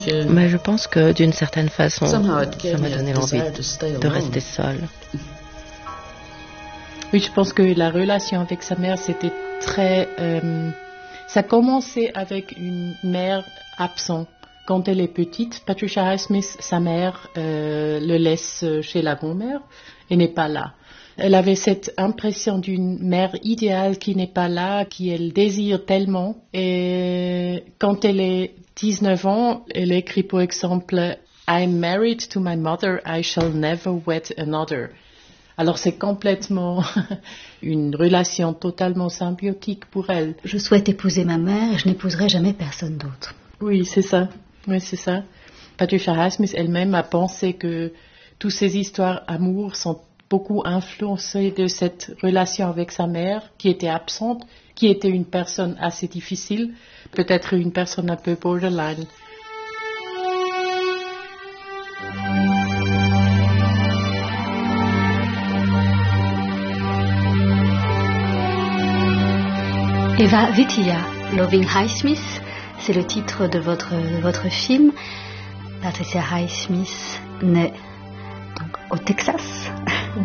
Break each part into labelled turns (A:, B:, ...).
A: Mais je pense que d'une certaine façon, ça m'a donné l'envie de rester seule.
B: Oui, je pense que la relation avec sa mère, c'était très... ça commençait avec une mère absente. Quand elle est petite, Patricia Highsmith, sa mère, le laisse chez la grand-mère et n'est pas là. Elle avait cette impression d'une mère idéale qui n'est pas là, qui elle désire tellement. Et quand elle est 19 ans, elle écrit par exemple « I'm married to my mother, I shall never wed another ». Alors c'est complètement une relation totalement symbiotique pour elle.
C: Je souhaite épouser ma mère et je n'épouserai jamais personne d'autre.
B: Oui, c'est ça. Oui, c'est ça. Patricia Highsmith elle-même a pensé que toutes ces histoires d'amour sont beaucoup influencées de cette relation avec sa mère, qui était absente, qui était une personne assez difficile, peut-être une personne un peu borderline.
C: Eva Vittia, Loving Highsmith, c'est le titre de votre film. Patricia Highsmith naît donc au Texas.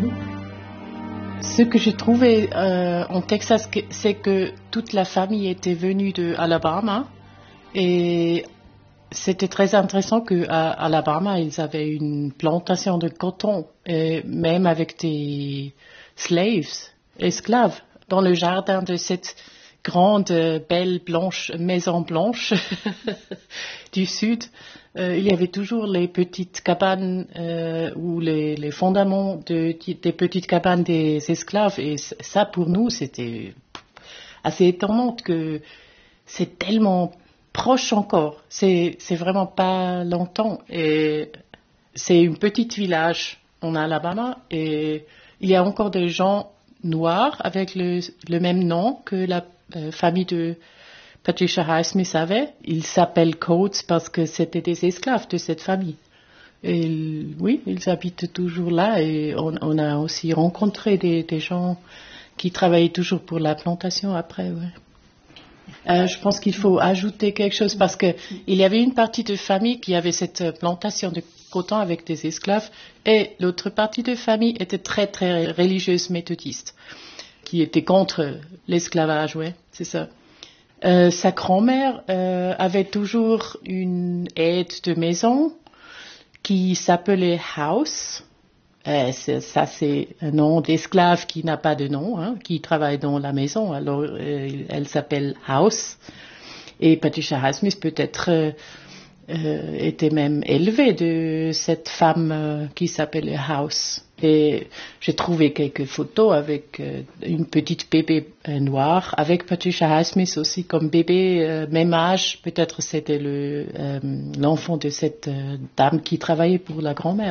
B: Ce que j'ai trouvé en Texas, c'est que toute la famille était venue de Alabama et c'était très intéressant qu'à Alabama, ils avaient une plantation de coton, et même avec des esclaves, dans le jardin de cette grande, belle, maison blanche du sud. Il y avait toujours les petites cabanes ou les fondements des petites cabanes des esclaves. Et ça, pour nous, c'était assez étonnant que c'est tellement proche encore. C'est vraiment pas longtemps. Et c'est un petit village en Alabama et il y a encore des gens noirs avec le même nom que la famille de Patricia Highsmith avait. Ils s'appellent Coates parce que c'était des esclaves de cette famille. Et oui, ils habitent toujours là et on a aussi rencontré des gens qui travaillaient toujours pour la plantation après. Ouais. Je pense qu'il faut ajouter quelque chose parce que il y avait une partie de famille qui avait cette plantation de coton avec des esclaves et l'autre partie de famille était très très religieuse méthodiste qui était contre l'esclavage, ouais, c'est ça. Sa grand-mère avait toujours une aide de maison qui s'appelait House. Ça, c'est un nom d'esclave qui n'a pas de nom, hein, qui travaille dans la maison. Alors, elle s'appelle House. Et Patricia Highsmith peut-être était même élevée de cette femme qui s'appelait House. Et j'ai trouvé quelques photos avec une petite bébé noire, avec Patricia Highsmith aussi comme bébé, même âge. Peut-être c'était l'enfant de cette dame qui travaillait pour la grand-mère.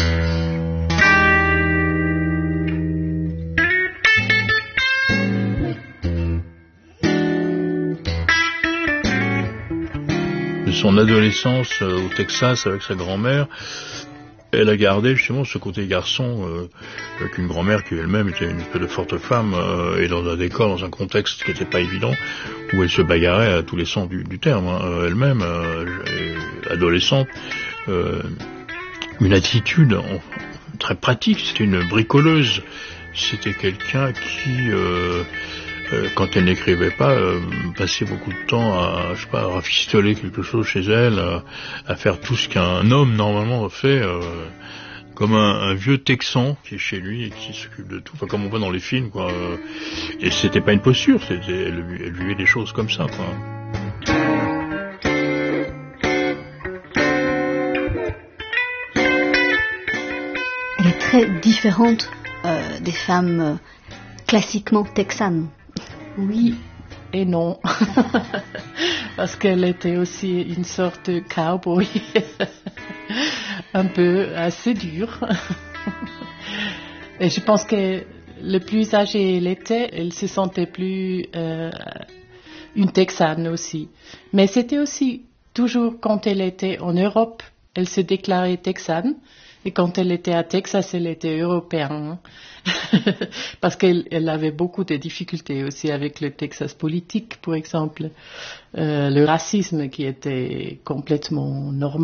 D: De son adolescence au Texas avec sa grand-mère, elle a gardé justement ce côté garçon avec une grand-mère qui elle-même était une espèce de forte femme et dans un décor, dans un contexte qui n'était pas évident, où elle se bagarrait à tous les sens du terme, hein, elle-même, adolescente, une attitude très pratique, c'était une bricoleuse, c'était quelqu'un qui... quand elle n'écrivait pas, passait beaucoup de temps à rafistoler quelque chose chez elle, à faire tout ce qu'un homme normalement fait, comme un vieux Texan qui est chez lui et qui s'occupe de tout, enfin comme on voit dans les films, quoi. Et c'était pas une posture, elle vivait des choses comme ça, quoi.
C: Elle est très différente des femmes classiquement texanes.
B: Oui et non, parce qu'elle était aussi une sorte de cowboy, un peu assez dur. Et je pense que le plus âgée elle était, elle se sentait plus une Texane aussi. Mais c'était aussi toujours quand elle était en Europe, elle se déclarait Texane. Et quand elle était à Texas, elle était européenne. Parce qu'elle avait beaucoup de difficultés aussi avec le Texas politique, par exemple. Le racisme qui était complètement normal.